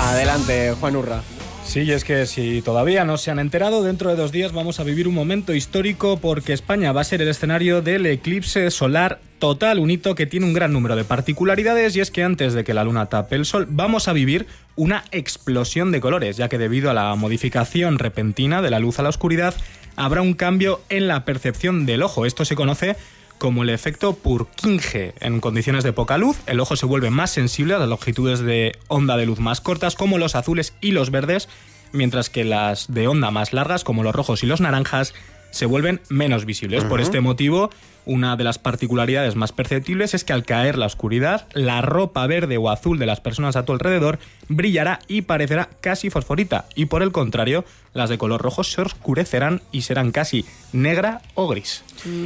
Adelante, Juan Urra. Sí, y es que si todavía no se han enterado, dentro de 2 días vamos a vivir un momento histórico porque España va a ser el escenario del eclipse solar total, un hito que tiene un gran número de particularidades, y es que antes de que la luna tape el sol vamos a vivir una explosión de colores, ya que debido a la modificación repentina de la luz a la oscuridad habrá un cambio en la percepción del ojo. Esto se conoce como el efecto Purkinje. En condiciones de poca luz, el ojo se vuelve más sensible a las longitudes de onda de luz más cortas, como los azules y los verdes, mientras que las de onda más largas, como los rojos y los naranjas, se vuelven menos visibles. Por este motivo, una de las particularidades más perceptibles es que al caer la oscuridad, la ropa verde o azul de las personas a tu alrededor brillará y parecerá casi fosforita, y por el contrario, las de color rojo se oscurecerán y serán casi negra o gris.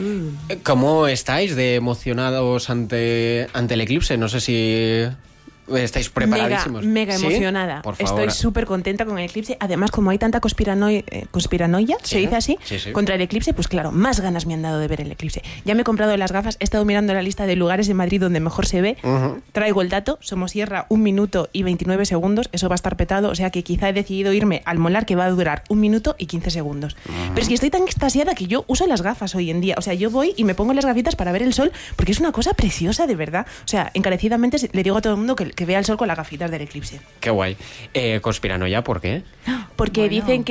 ¿Cómo estáis de emocionados ante el eclipse? No sé si estáis preparadísimos. Mega ¿Sí? emocionada. Por favor. Estoy súper contenta con el eclipse. Además, como hay tanta conspiranoia, ¿se dice así? Sí. Contra el eclipse, pues claro, más ganas me han dado de ver el eclipse. Ya me he comprado las gafas, he estado mirando la lista de lugares en Madrid donde mejor se ve. Traigo el dato, Somosierra 1 minuto y 29 segundos, eso va a estar petado, o sea que quizá he decidido irme al Molar, que va a durar 1 minuto y 15 segundos. Pero es que estoy tan extasiada que yo uso las gafas hoy en día. O sea, yo voy y me pongo las gafitas para ver el sol, porque es una cosa preciosa, de verdad. O sea, encarecidamente le digo a todo el mundo que vea el sol con las gafitas del eclipse. Qué guay. ¿Conspiranoia por qué? Porque dicen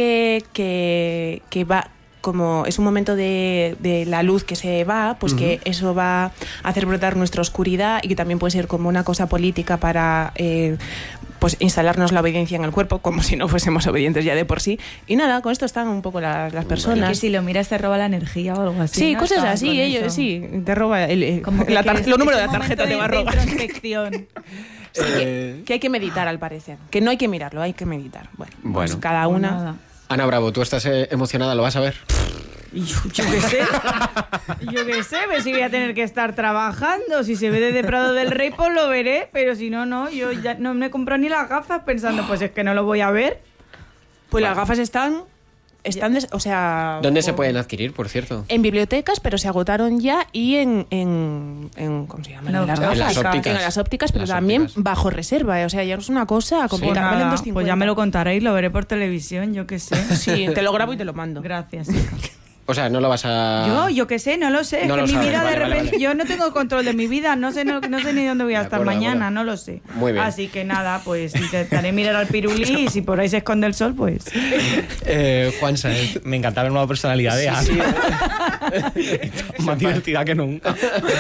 que va, como es un momento de la luz que se va, pues que eso va a hacer brotar nuestra oscuridad, y que también puede ser como una cosa política para pues instalarnos la obediencia en el cuerpo, como si no fuésemos obedientes ya de por sí. Y nada, con esto están un poco las personas. Que si lo miras te roba la energía o algo así. Sí, ¿no? cosas Estaban así, con ellos eso. sí, te roba Como que los números de la tarjeta te va a robar. Introspección. Sí, que hay que meditar, al parecer. Que no hay que mirarlo, hay que meditar. Bueno. Pues cada Pues una. nada. Ana Bravo, ¿tú estás emocionada? ¿Lo vas a ver? Y yo qué sé, pues si voy a tener que estar trabajando. Si se ve desde Prado del Rey, pues lo veré, pero si no, no. Yo ya no me compro ni las gafas pensando, pues es que no lo voy a ver. Pues las gafas están o sea... ¿Dónde se pueden adquirir, por cierto? En bibliotecas, pero se agotaron ya, y en ¿cómo se llama? No, Las en gafas. las ópticas. En las ópticas, pero Las también ópticas. bajo reserva, o sea, ya es una cosa Pues, complicada. Valen nada, 2,50. pues ya me lo contaréis, lo veré por televisión, yo qué sé. Sí, te lo grabo y te lo mando. Gracias. O sea, no lo vas a... Yo qué sé, no lo sé. No es lo que mi sabes, vida vale, de vale, repente... vale. Yo no tengo control de mi vida, no sé ni dónde voy a De estar acuerdo, mañana, de acuerdo. no lo sé. Muy bien. Así que nada, pues intentaré mirar al pirulí, y si por ahí se esconde el sol, pues... Juan Saez. Me encanta ver nueva personalidad de Ana. Más divertida que nunca.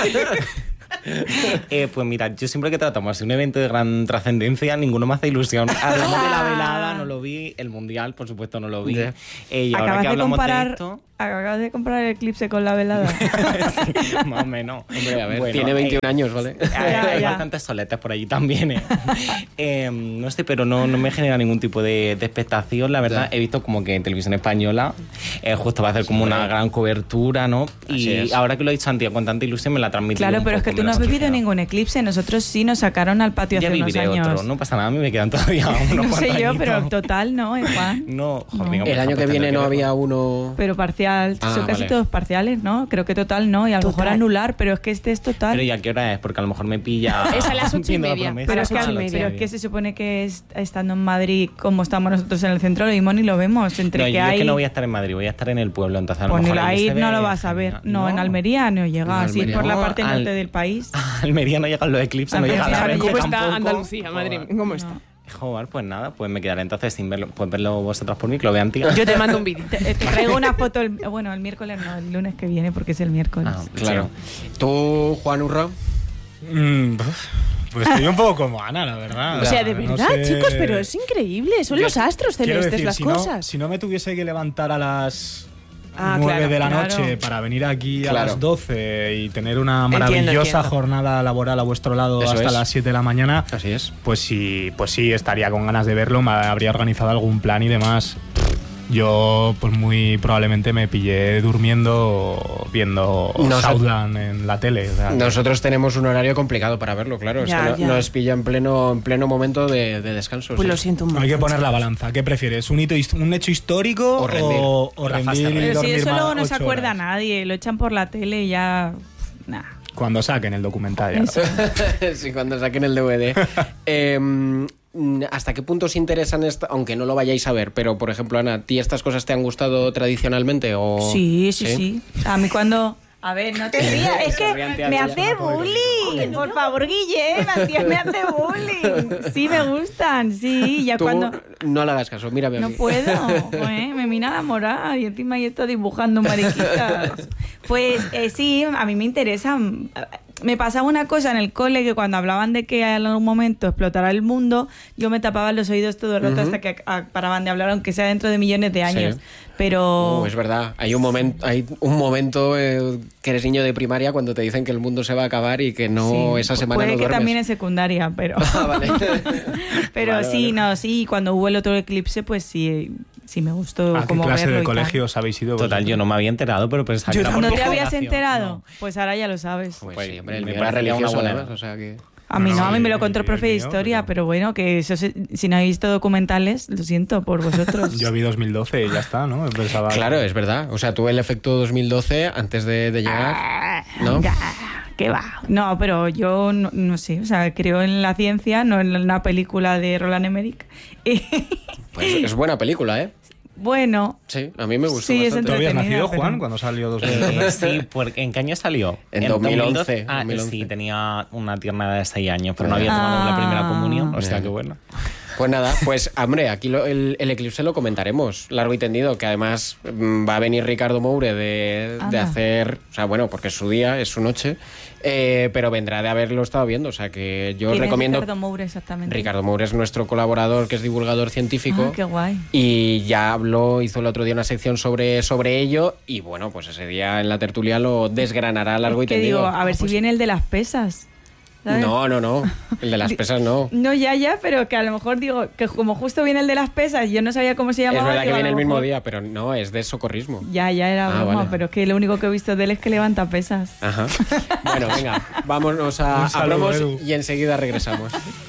Pues mira, yo siempre que tratamos de un evento de gran trascendencia, ninguno me hace ilusión. Hablamos de la velada, no lo vi. El mundial, por supuesto, no lo vi. Ya. Y ahora que hablamos de esto... Acabas de comparar el eclipse con la velada. Sí, más o menos. Hombre, a ver, Bueno, tiene 21 años, ¿vale? Hay ya. bastantes soletes por allí también, no sé, pero no me genera ningún tipo de expectación, la verdad. Ya. He visto como que en Televisión Española justo va a hacer como una gran cobertura, ¿no? Así Y es. ahora que lo he dicho Santiago con tanta ilusión me la transmite. Claro, pero es que tú no has vivido ningún eclipse. Nosotros sí nos sacaron al patio Ya hace unos viviré años. otro, no pasa nada, a mí me quedan todavía unos No sé cuantos yo, pero añitos. total no, Juan. No, joder, No. venga, pues El año que tampoco viene tendré no que había uno... Pero parcial, Ah, son casi vale. todos parciales, ¿no? Creo que total no, y a lo mejor Total. anular, pero es que este es total. Pero ¿y a qué hora es? Porque a lo mejor me pilla... Es a las 8:30. viendo la promesa. Pero a es, las que, 8:30. pero es que se supone que estando en Madrid, como estamos nosotros en el centro, lo mismo ni lo vemos. Entre No, que yo hay... es que no voy a estar en Madrid, voy a estar en el pueblo, entonces a lo Pues mejor ahí se no ve lo vas a ver. genial. No, en Almería no llega. No, Así es Almería. por la No, parte norte del país. A Almería no llegan los eclipses, no Almería, llega la fíjate Renfe ¿Cómo está tampoco. Andalucía, madre mía? ¿Cómo está? Joder, pues nada, pues me quedaré entonces sin verlo. Pues verlo vosotros por mí, que lo vean, tío. Yo te mando un vídeo. Te traigo una foto, el miércoles no, el lunes que viene, porque es el miércoles. Ah, Claro. ¿Tú, Juan Urra? Pues estoy un poco como Ana, la verdad. O sea, de No verdad, sé. chicos, pero es increíble. Son Yo los astros quiero celestes decir, las si cosas. Si no me tuviese que levantar a las 9 claro, de la claro. noche para venir aquí a Claro. las 12 y tener una Entiendo, maravillosa entiendo. jornada laboral a vuestro lado Eso hasta es. las 7 de la mañana, Así es. pues sí, estaría con ganas de verlo, me habría organizado algún plan y demás. Yo, pues muy probablemente me pillé durmiendo viendo Southland en la tele. O sea, Nosotros tenemos un horario complicado para verlo, claro. Es Ya, que ya. nos pilla en pleno momento de descanso. Pues sí. lo siento un montón. hay que poner la balanza. ¿Qué prefieres? ¿Un hecho histórico O rendir. o La rendir fast y travel. Pero si dormir eso luego más no se 8 acuerda horas? nadie, lo echan por la tele y ya... Nah. Cuando saquen el documental. Ya. Sí, cuando saquen el DVD. ¿hasta qué punto os interesan, aunque no lo vayáis a ver? Pero, por ejemplo, Ana, ¿a ti estas cosas te han gustado tradicionalmente? O... Sí. A mí cuando... A ver, no te rías, es que me hace bullying. Por favor, Guille, Matías me hace bullying. Sí, me gustan, sí. Ya Tú cuando... no le hagas caso, mírame a No mí. puedo, me mira a morar y encima ahí estoy dibujando mariquitas. Pues sí, a mí me interesa. Me pasaba una cosa en el cole que cuando hablaban de que en algún momento explotará el mundo, yo me tapaba los oídos todo el rato hasta que paraban de hablar, aunque sea dentro de millones de años. Sí. Pero... Es verdad, hay un momento que eres niño de primaria cuando te dicen que el mundo se va a acabar y que no sí, esa semana puede no que duermes. también en secundaria, pero... Vale. Pero Vale, sí, vale. sí, cuando hubo el otro eclipse, pues sí me gustó ¿A qué como clase verlo de y tal. colegios habéis ido? Total, yo no me había enterado, pero pensaba que era por ¿No tu te habías generación. enterado? No. Pues ahora ya lo sabes. Pues sí, hombre, el Me mío era parecía una religioso buena además, edad. o sea que... A mí no, a mí me lo contó el el profe de mío, historia, pero bueno, que eso si no habéis visto documentales, lo siento por vosotros. Yo vi 2012 y ya está, ¿no? Pensaba Claro, es verdad. O sea, tuve el efecto 2012 antes de llegar, ¿no? ¿Qué va? No, pero yo no sé, o sea, creo en la ciencia, no en una película de Roland Emmerich. Pues es buena película, ¿eh? Bueno, Sí, a mí me gustó Sí, es bastante. ¿Tú habías entretenida, nacido, Juan, pero- cuando salió 2012? Sí, porque ¿en qué año salió? En 2011, Ah, 2011. sí, tenía una tierna edad de 6 años, pero no había tomado la primera comunión, o sea que bueno. Pues nada, pues hombre, aquí el eclipse lo comentaremos largo y tendido, que además va a venir Ricardo Moure de Anda. hacer, o sea, bueno, porque es su día, es su noche, pero vendrá de haberlo estado viendo, o sea que yo ¿quién es recomiendo... Ricardo Moure exactamente? Ricardo Moure es nuestro colaborador, que es divulgador científico. Ah, qué guay. Y ya hizo el otro día una sección sobre ello y bueno, pues ese día en la tertulia lo desgranará largo y Que tendido. digo, a ver si viene el de las pesas. ¿sabes? No, el de las pesas no. No, ya, pero que a lo mejor digo que como justo viene el de las pesas, yo no sabía cómo se Es llamaba. verdad que digo, a viene lo el mismo mejor- día, pero no, es de socorrismo. Ya era broma, vale. pero es que lo único que he visto de él es que levanta pesas. Ajá. Bueno, venga, vámonos a Un saludo, promos Edu. y enseguida regresamos.